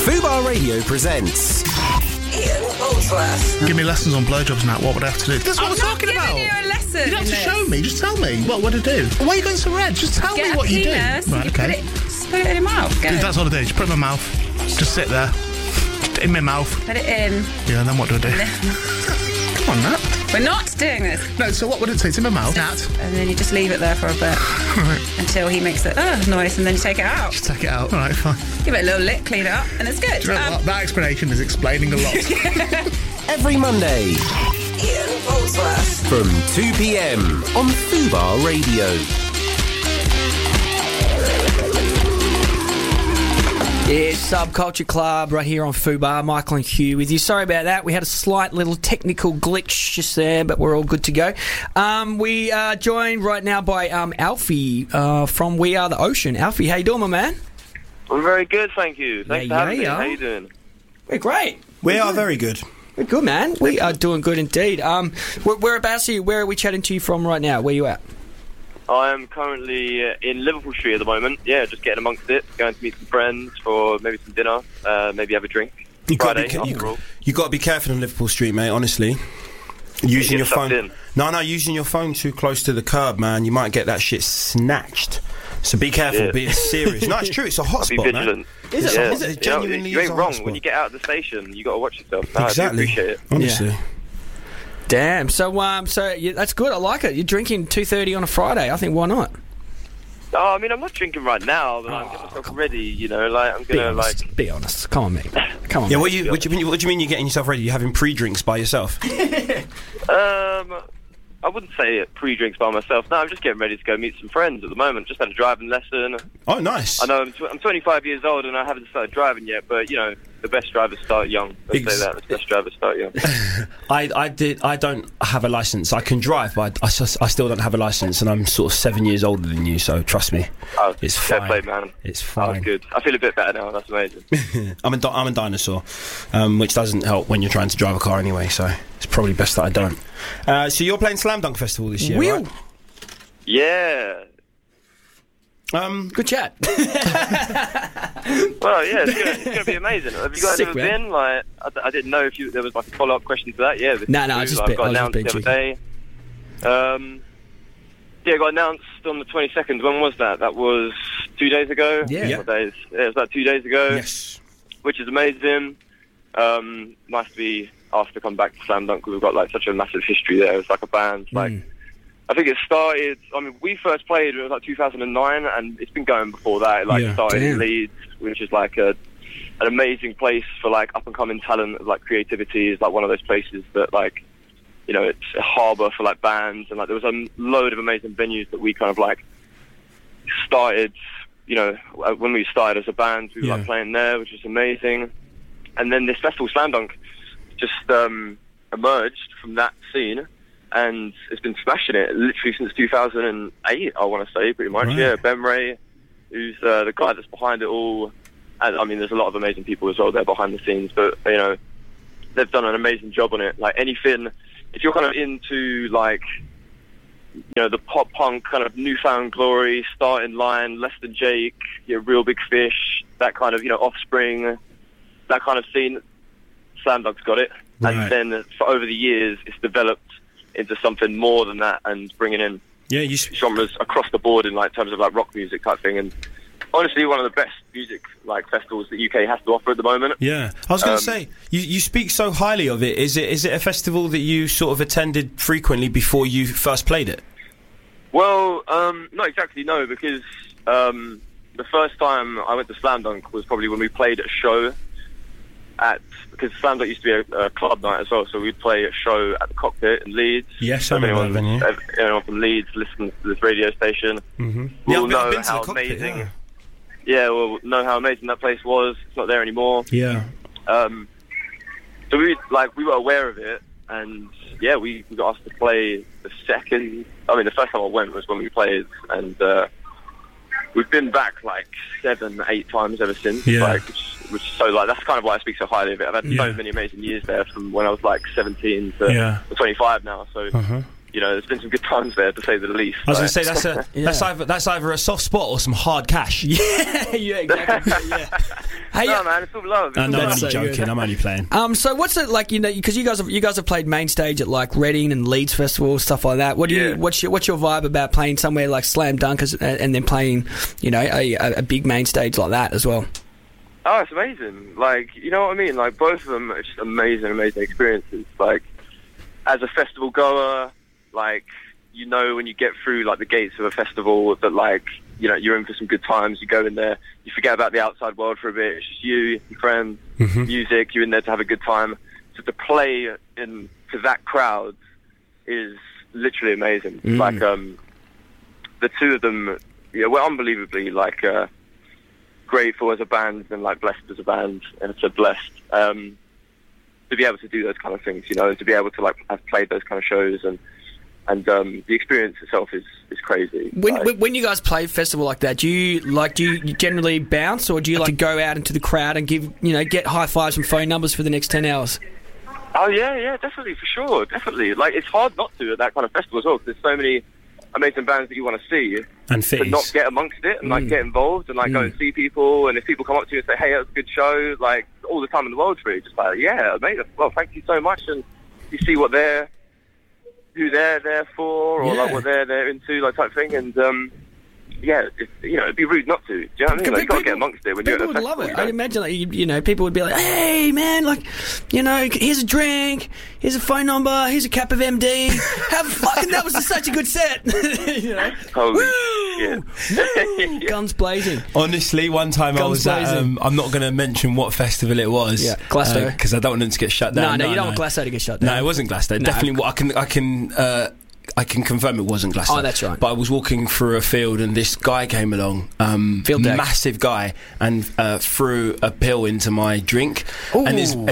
Fubar Radio presents Ian Boldsworth. Give me lessons on blowjobs now. What would I have to do? That's what we're talking about. I'm not giving you a lesson. You don't have to show me. Just tell me. What would I do? Why are you going so red? Just tell me what you do. Right, okay. Just put it in your mouth. Go. That's all I do. Just put it in my mouth. Just sit there. Just in my mouth. Put it in. Yeah, and then what do I do? Come on, Nat. We're not doing this. No, so what would it say? It's in my mouth. Nat. And then you just leave it there for a bit. Right. Until he makes the noise, and then you take it out. Just take it out. All right, fine. Give it a little lick, clean it up, and it's good. Do you know what? That explanation is explaining a lot. every Monday Ian Boldsworth. from 2 p.m. on Fubar Radio. It's Subculture Club right here on Fubar. Michael and Hugh with you. Sorry about that. We had a slight little technical glitch just there, but we're all good to go. We are joined right now by Alfie from We Are the Ocean. Alfie, how you doing, my man? I'm very good, thank you. Thanks for having me. How you doing? We're great. We are very good. We're good, man. We are doing good indeed. Whereabouts are you? Where are we chatting to you from right now? Where you at? I am currently in Liverpool Street at the moment. Yeah, just getting amongst it. Going to meet some friends for maybe some dinner, maybe have a drink. You got Friday, to be careful on Liverpool Street, mate. Honestly, using your phone. No, using your phone too close to the curb, man. You might get that shit snatched. So be careful. Be serious. No, it's true. It's a hot be spot, vigilant. Man. Is it? It genuinely you ain't is a wrong. hotspot. When you get out of the station, you got to watch yourself. No, Exactly. I do appreciate it. Honestly. Yeah. Damn. So yeah, that's good. I like it. You're drinking 2:30 on a Friday. I think why not? Oh, I mean, I'm not drinking right now, but I'm getting myself ready. You know, like I'm gonna Be honest. Come on, mate. Come on. Yeah. Mate. What do you mean? You're getting yourself ready? You're having pre-drinks by yourself? I wouldn't say pre-drinks by myself. No, I'm just getting ready to go meet some friends at the moment. Just had a driving lesson. Oh, nice. I know I'm 25 years old and I haven't started driving yet, but you know the best drivers start young. Let's say that the best drivers start young. I don't have a license. I can drive, but I still don't have a license, and I'm sort of 7 years older than you. So trust me, it's fair fine. play, man. It's fine. That's good. I feel a bit better now. That's amazing. I'm a dinosaur, which doesn't help when you're trying to drive a car anyway. So it's probably best that I don't. So you're playing Slam Dunk Festival this year, right? Yeah. Good chat. Well, yeah, it's gonna be amazing. Have you guys ever been? Like, I didn't know if there was like a follow-up question to that. Yeah. No, I just got announced the other day. Yeah, got announced on the 22nd. When was that? That was 2 days ago. Yeah. What days? Yeah, it was about 2 days ago. Yes. Which is amazing. Nice to be asked to come back to Slam Dunk. We've got like such a massive history there. It's like a band. Like, I think it started. I mean, we first played. It was like 2009, and it's been going before that. It started in Leeds, which is like an amazing place for like up and coming talent. Like creativity is like one of those places that like, you know, it's a harbour for like bands, and like there was a load of amazing venues that we kind of like started. You know, when we started as a band, we were like playing there, which was amazing. And then this festival, Slam Dunk, just emerged from that scene. And it's been smashing it literally since 2008, I want to say, pretty much. Right. Yeah, Ben Ray, who's the guy that's behind it all. And I mean, there's a lot of amazing people as well there behind the scenes, but, you know, they've done an amazing job on it. Like, anything, if you're kind of into, like, you know, the pop punk kind of Newfound Glory, Starting Line, Less Than Jake, you know, Real Big Fish, that kind of, you know, Offspring, that kind of scene, Slam Dunk's got it. Right. And then for over the years, it's developed into something more than that, and bringing in genres across the board in like terms of like rock music type thing. And honestly, one of the best music like festivals that UK has to offer at the moment. Yeah, I was going to say, you speak so highly of it. Is it a festival that you sort of attended frequently before you first played it? Well, not exactly, no, because the first time I went to Slam Dunk was probably when we played a show because Slam Dunk used to be a club night as well, so we'd play a show at the Cockpit in Leeds. Yes, I know that venue. Anyone from Leeds listens to this radio station will know how amazing. Yeah, we'll know how amazing that place was. It's not there anymore. Yeah. So we were aware of it, and yeah, we got asked to play the first time I went was when we played, and we've been back like 7-8 times ever since. Yeah. Like, which is so like that's kind of why I speak so highly of it. I've had so many amazing years there from when I was like 17 to 25 now. So you know, there's been some good times there to say the least. I was going to say that's either a soft spot or some hard cash. Yeah, exactly. Hey, no, man, it's all love. I'm only so joking. good. I'm only playing. So what's it like? Because you guys have played main stage at like Reading and Leeds Festival, stuff like that. What's your vibe about playing somewhere like Slam Dunk and then playing, a big main stage like that as well? Oh, it's amazing. Like, you know what I mean? Like, both of them are just amazing experiences. Like, as a festival goer, like, when you get through like the gates of a festival that like, you're in for some good times. You go in there, you forget about the outside world for a bit. It's just you, your friends, music. You're in there to have a good time. So to play to that crowd is literally amazing. Like the two of them, we're unbelievably like grateful as a band and like blessed as a band, and it's a blessed to be able to do those kind of things. To be able to like have played those kind of shows and the experience itself is crazy. When you guys play a festival like that, do you generally bounce, or do you like to go out into the crowd and give get high fives and phone numbers for the next 10 hours? Oh yeah, definitely, for sure, definitely. Like, it's hard not to at that kind of festival as well, because there's so many amazing bands that you want to see, and but not get amongst it and like get involved and like go and see people. And if people come up to you and say, "Hey, that was a good show," like all the time in the world for you, just like, "Yeah, mate, well, thank you so much," and you see who they're there for, or like what they're into, like type thing, and it'd be rude not to. Do you know what I mean? Like, you got to get amongst it when you're at a festival. People would love it. I'd imagine, like, people would be like, "Hey, man, like, here's a drink, here's a phone number, here's a cap of MD. That was such a good set." Holy shit! Guns blazing. Honestly, one time I was at, I'm not going to mention what festival it was. Yeah, Glasgow. Because I don't want it to get shut down. No, you don't want Glasgow to get shut down. No, it wasn't Glasgow. Definitely, I can confirm it wasn't Glasgow. Oh, that's right. But I was walking through a field and this guy came along, massive guy, and threw a pill into my drink. Ooh. And his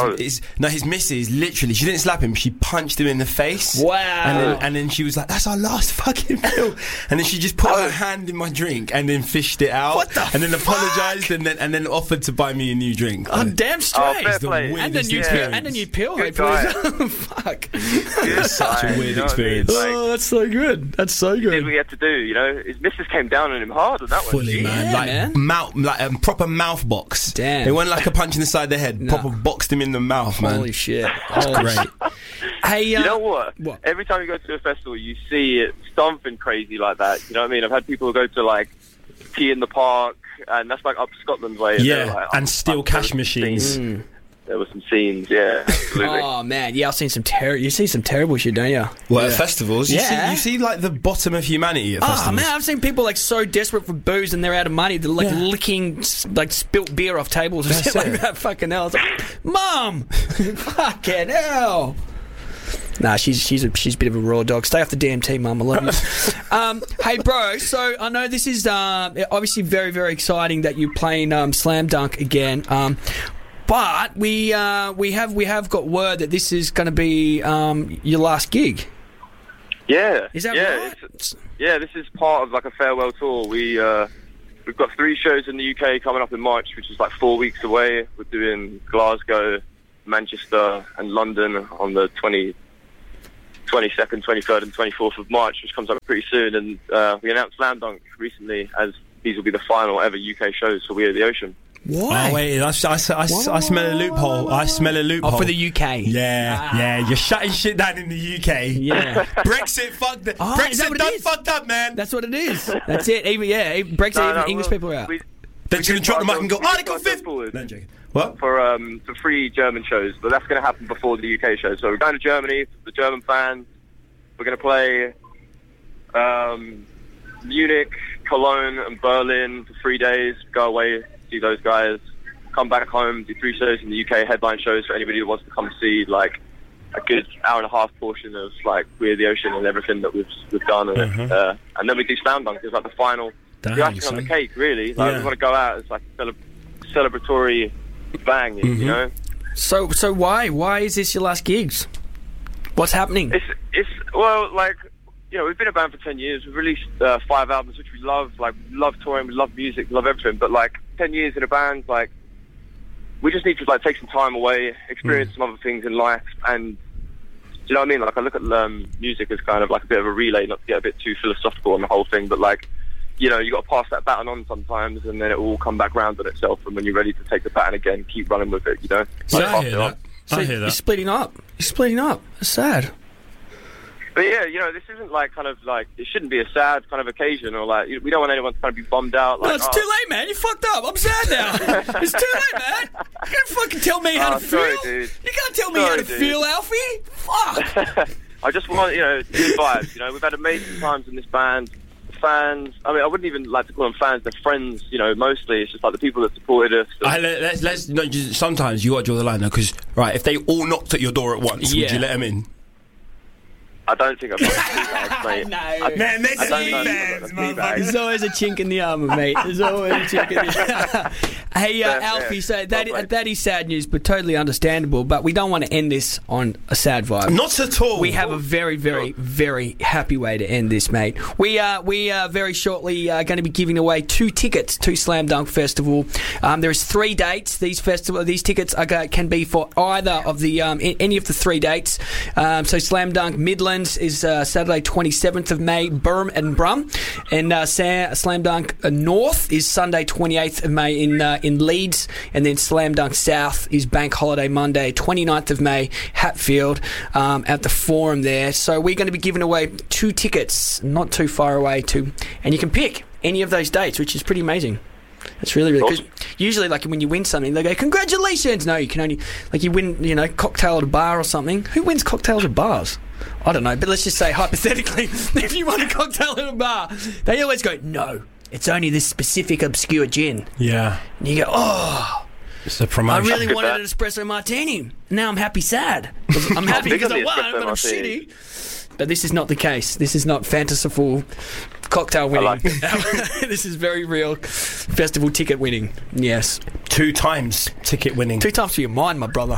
missus, literally, she didn't slap him, she punched him in the face. Wow. And then she was like, "That's our last fucking pill." And then she just put her hand in my drink and then fished it out. What the And then apologised and then offered to buy me a new drink. Oh, damn straight. Fair play. And a new pill. Good guy. Fuck. It's such a weird experience. Like, that's so good. That's so good. Did what he had to do, His missus came down on him hard on that one. Fully, man. Like proper mouth box. Damn. It wasn't like a punch in the side of the head. No. Proper boxed him in the mouth, man. Holy shit. That's great. Hey, you know what? Every time you go to a festival, you see something crazy like that. You know what I mean? I've had people go to like Tea in the Park, and that's like up Scotland way. And steal cash machines. There were some scenes, yeah, absolutely. Oh man, yeah, I've seen some you see some terrible shit, don't you? Well, at festivals, you see like the bottom of humanity at festivals. Oh man, I've seen people like so desperate for booze and they're out of money, they're like licking like spilt beer off tables and shit like that. Fucking hell, it's like, Mum, fucking hell. Nah, she's a bit of a raw dog. Stay off the DMT, Mum. I love you. Hey, bro. So I know this is obviously very, very exciting that you're playing Slam Dunk again. But we have got word that this is going to be your last gig. Yeah. Is that right? This is part of like a farewell tour. We've got 3 shows in the UK coming up in March, which is like 4 weeks away. We're doing Glasgow, Manchester, and London on the 22nd, 23rd, and 24th of March, which comes up pretty soon. And we announced Slam Dunk recently as these will be the final ever UK shows for We Are the Ocean. Why? Oh wait, I smell a loophole. I smell a loophole. Oh, for the UK. Yeah, you're shutting shit down in the UK. Yeah. Brexit fucked it. Brexit done fucked up, man. That's what it is. That's it. Brexit, English people are out. They're going to drop the mic and go, Article 5. No, joking. What? For 3 German shows, but that's going to happen before the UK show. So we're going to Germany for the German fans. We're going to play Munich, Cologne, and Berlin for 3 days. Go away, see those guys, come back home, do 3 shows in the UK, headline shows for anybody who wants to come see like a good hour and a half portion of like We Are the Ocean and everything that we've done, and then we do Slam Dunk. It's like the final icing on the cake, really. Like, we want to go out as like a celebratory bang, you know. So why is this your last gigs? What's happening? It's well, like, we've been a band for 10 years. We've released 5 albums, which we love. Like, we love touring, we love music, we love everything. But like 10 years in a band, like, we just need to like take some time away, experience some other things in life, and do you know what I mean? Like, I look at music as kind of like a bit of a relay, not to get a bit too philosophical on the whole thing, but like, you got to pass that baton on sometimes, and then it will all come back round on itself. And when you're ready to take the baton again, keep running with it. Yeah, I hear that. I hear that. You're splitting up. It's sad. But yeah, this isn't like kind of like, it shouldn't be a sad kind of occasion, or like, we don't want anyone to kind of be bummed out. Like, no, it's too late, man. You fucked up. I'm sad now. It's too late, man. You can't fucking tell me how to sorry, feel. Dude. You can't tell me how to feel, Alfie. Fuck. I just want, good vibes. We've had amazing times in this band. Fans, I mean, I wouldn't even like to call them fans. They're friends, mostly. It's just like the people that supported us. Sometimes you got to draw the line, though, because, right, if they all knocked at your door at once, would you let them in? I don't think I've got teabags, mate. No. Man, they're fans, motherfucker. There's always a chink in the armour, mate. There's always a chink in the armour. Hey, Alfie, so that is sad news, but totally understandable. But we don't want to end this on a sad vibe. Not at all. We have a very, very, very happy way to end this, mate. We are very shortly going to be giving away 2 tickets to Slam Dunk Festival. There is 3 dates. These tickets can be for either of the any of the 3 dates. So Slam Dunk Midlands is Saturday 27th of May, Burm and Brum, and Slam Dunk North is Sunday 28th of May in Leeds, and then Slam Dunk South is Bank Holiday Monday 29th of May, Hatfield, at the Forum there. So we're going to be giving away 2 tickets, not too far away, and you can pick any of those dates, which is pretty amazing. It's really, really good. Usually, like, when you win something, they go, congratulations! No, you can only, like, you win, cocktail at a bar or something. Who wins cocktails at bars? I don't know, but let's just say, hypothetically, if you won a cocktail at a bar, they always go, no, it's only this specific obscure gin. Yeah. And you go, oh, it's a promotion. I really wanted an espresso martini. Now I'm happy sad. I'm happy because I won, but I'm shitty. But this is not the case. This is not fantasyful cocktail winning. I like it. This is very real festival ticket winning. Yes. 2 times ticket winning. 2 times for your mind, my brother.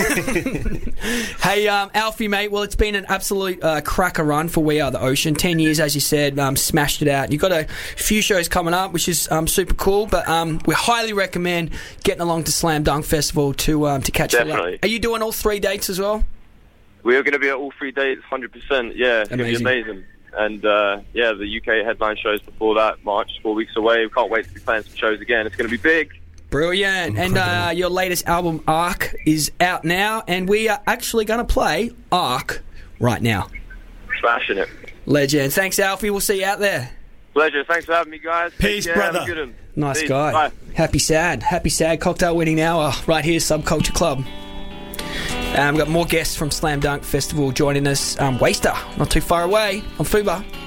Hey, Alfie, mate, well, it's been an absolute cracker run for We Are the Ocean. 10 years, as you said, smashed it out. You've got a few shows coming up, which is super cool, but we highly recommend getting along to Slam Dunk Festival to catch it. Definitely. Are you doing all 3 dates as well? We are going to be at all 3 dates, 100%. Yeah, it's going to be amazing. And, the UK headline shows before that, March, 4 weeks away. We can't wait to be playing some shows again. It's going to be big. Brilliant. And your latest album, Arc, is out now, and we are actually going to play Arc right now. Smashing it. Legend. Thanks, Alfie. We'll see you out there. Pleasure. Thanks for having me, guys. Peace, brother. Have a good one. Nice Peace. guy. Bye. Happy sad cocktail winning hour right here, Subculture Club. We've got more guests from Slam Dunk Festival joining us. Waster, not too far away on Fubar.